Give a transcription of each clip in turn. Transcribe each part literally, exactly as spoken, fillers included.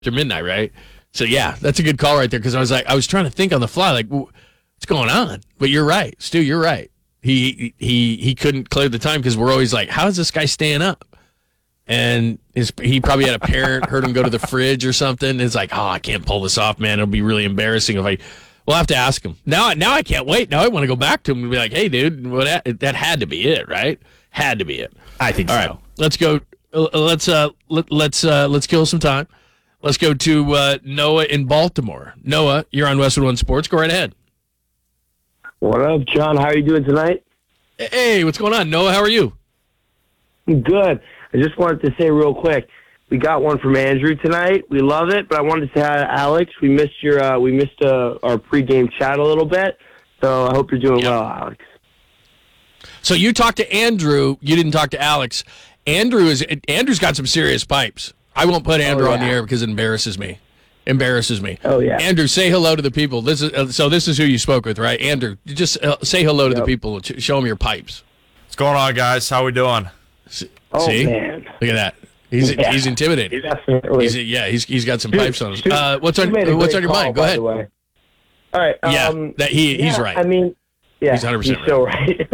after midnight, right? So yeah, that's a good call right there because I was like, I was trying to think on the fly, like, what's going on? But you're right, Stu. You're right. He he he couldn't clear the time because we're always like, how is this guy staying up? And his, he probably had a parent heard him go to the fridge or something. It's like, oh, I can't pull this off, man. It'll be really embarrassing if I. We'll have to ask him now. Now I can't wait. Now I want to go back to him and be like, hey, dude, well, that, that had to be it, right? Had to be it. I think All so. right, let's go. Let's uh, let, let's uh, let's kill some time. Let's go to uh, Noah in Baltimore. Noah, you're on Westwood One Sports. Go right ahead. What up, John? How are you doing tonight? Hey, what's going on, Noah? How are you? Good. I just wanted to say real quick, we got one from Andrew tonight. We love it, but I wanted to say hi to Alex. We missed your uh, we missed uh, our pregame chat a little bit, so I hope you're doing Yep. well, Alex. So you talked to Andrew. You didn't talk to Alex. Andrew is Andrew's got some serious pipes. I won't put Andrew Oh, on the yeah. air because it embarrasses me. Embarrasses me. Oh, yeah. Andrew, say hello to the people. This is uh, so. This is who you spoke with, right? Andrew, just uh, say hello to the Yep. people. and sh- Show them your pipes. What's going on, guys? How we doing? S- Oh, See? man. Look at that. He's Yeah. he's intimidating. Definitely. He's yeah. He's he's got some Dude, pipes on. His. dude, Uh, what's you on made a What's great on your call, mind? Go by ahead. the way. All right. Yeah, Um, that he he's yeah, right. I mean, yeah, He's one hundred percent he's so right.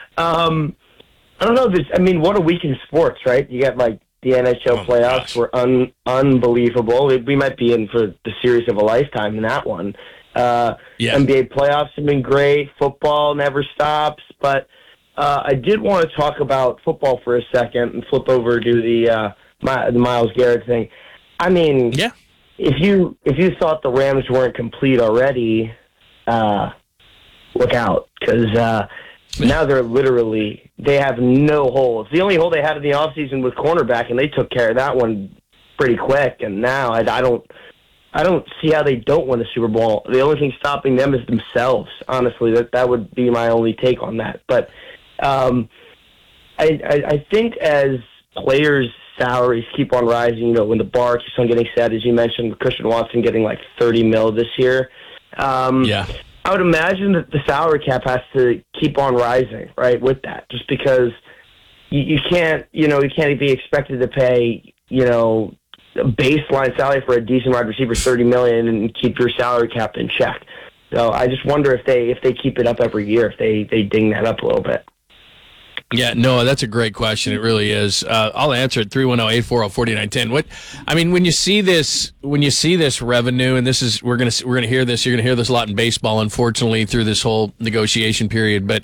um, I don't know. This, I mean, what a week in sports, right? You got like the N H L Oh, my playoffs gosh. were un- unbelievable. We, we might be in for the series of a lifetime in that one. Uh, Yeah. N B A playoffs have been great. Football never stops. But uh, I did want to talk about football for a second and flip over to the uh, My, the Myles Garrett thing. I mean, Yeah. if you if you thought the Rams weren't complete already, uh, look out because uh, now they're literally they have no holes. The only hole they had in the offseason was cornerback, and they took care of that one pretty quick. And now I, I don't I don't see how they don't win the Super Bowl. The only thing stopping them is themselves. Honestly, that that would be my only take on that. But um, I, I I think as players' salaries keep on rising, you know, when the bar keeps on getting set, as you mentioned, Christian Watson getting like thirty mil this year. Um, Yeah. I would imagine that the salary cap has to keep on rising, right, with that, just because you, you can't, you know, you can't be expected to pay, you know, a baseline salary for a decent wide receiver thirty million dollars and keep your salary cap in check. So I just wonder if they if they keep it up every year, if they, they ding that up a little bit. Yeah, no, that's a great question. It really is. Uh, I'll answer it. three one zero, eight four zero, four nine one zero. What, I mean, when you see this, when you see this revenue, and this is, we're going to, we're going to hear this, you're going to hear this a lot in baseball, unfortunately, through this whole negotiation period, but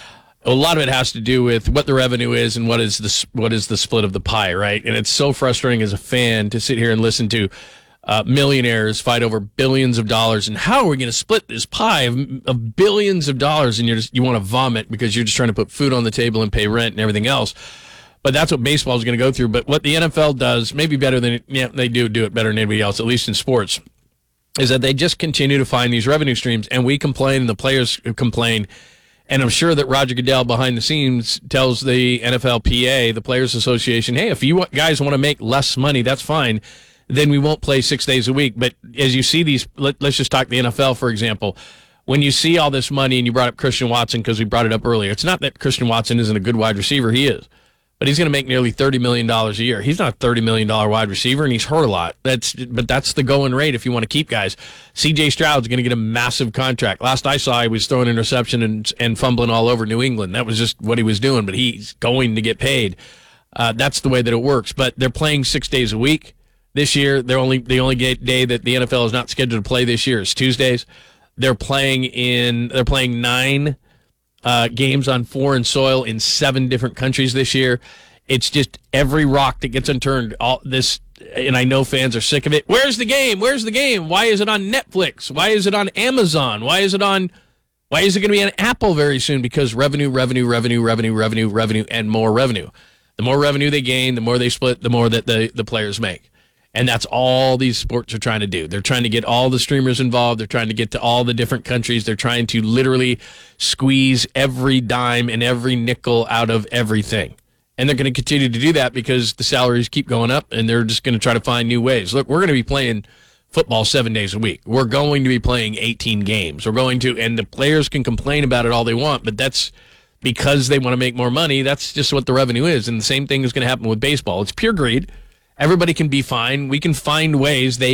a lot of it has to do with what the revenue is and what is the, what is the split of the pie, right? And it's so frustrating as a fan to sit here and listen to Uh, millionaires fight over billions of dollars, and how are we going to split this pie of, of billions of dollars? And you're just, you want to vomit because you're just trying to put food on the table and pay rent and everything else. But that's what baseball is going to go through. But what the N F L does, maybe better than yeah, they do do it better than anybody else, at least in sports, is that they just continue to find these revenue streams, and we complain, and the players complain. And I'm sure that Roger Goodell behind the scenes tells the N F L P A, the Players Association, hey, if you guys want to make less money, that's fine. Then we won't play six days a week. But as you see these, let, let's just talk the N F L, for example. When you see all this money, and you brought up Christian Watson because we brought it up earlier, it's not that Christian Watson isn't a good wide receiver. He is. But he's going to make nearly thirty million dollars a year. He's not a thirty million dollars wide receiver, and he's hurt a lot. That's But that's the going rate if you want to keep guys. C J Stroud's going to get a massive contract. Last I saw, he was throwing interception and, and fumbling all over New England. That was just what he was doing, but he's going to get paid. Uh, that's the way that it works. But they're playing six days a week. This year, they're only the only day that the N F L is not scheduled to play this year is Tuesdays. They're playing in they're playing nine uh, games on foreign soil in seven different countries this year. It's just every rock that gets unturned. All this, and I know fans are sick of it. Where's the game? Where's the game? Why is it on Netflix? Why is it on Amazon? Why is it on? Why is it going to be on Apple very soon? Because revenue, revenue, revenue, revenue, revenue, revenue, and more revenue. The more revenue they gain, the more they split, the more that the the players make. And that's all these sports are trying to do. They're trying to get all the streamers involved. They're trying to get to all the different countries. They're trying to literally squeeze every dime and every nickel out of everything. And they're going to continue to do that because the salaries keep going up, and they're just going to try to find new ways. Look, we're going to be playing football seven days a week. We're going to be playing eighteen games. We're going to, and the players can complain about it all they want, but that's because they want to make more money. That's just what the revenue is. And the same thing is going to happen with baseball. It's pure greed. everybody can be fine. We can find ways they